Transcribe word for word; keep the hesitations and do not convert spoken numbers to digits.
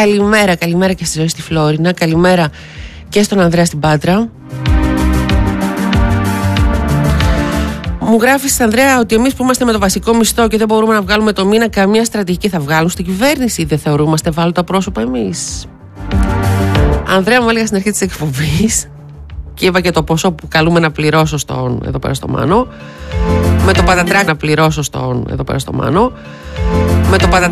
Καλημέρα, καλημέρα και στη Ζωή στη Φλόρινα. Καλημέρα και στον Ανδρέα στην Πάτρα. Μου γράφεις, Ανδρέα, ότι εμείς που είμαστε με το βασικό μισθό και δεν μπορούμε να βγάλουμε το μήνα, καμία στρατηγική θα βγάλουν στην κυβέρνηση. Δεν θεωρούμαστε ευάλωτα πρόσωπα εμείς? Ανδρέα, μου έλεγα στην αρχή της εκπομπής και είπα και το ποσό που καλούμε να πληρώσω στον, εδώ πέρα στο Μάνο. Με το πατατράκι να πληρώσω στον, εδώ πέρα στο Μάνο. Με το πατατράκι